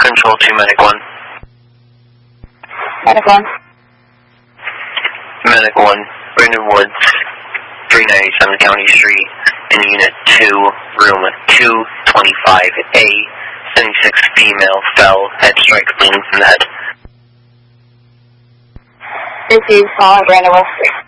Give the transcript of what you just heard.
Control 2, Medic 1. Medic 1. Medic 1, Brandon Woods, 397 County Street, in Unit 2, Room 225A, 76 female fell, head strike bleeding from the head. This is Brandon Woods.